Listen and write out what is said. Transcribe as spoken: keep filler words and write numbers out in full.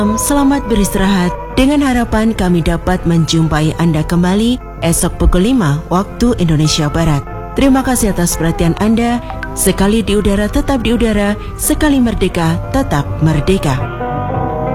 Selamat beristirahat. Dengan harapan kami dapat menjumpai Anda kembali esok pukul lima waktu Indonesia Barat. Terima kasih atas perhatian Anda. Sekali di udara tetap di udara, sekali merdeka tetap merdeka.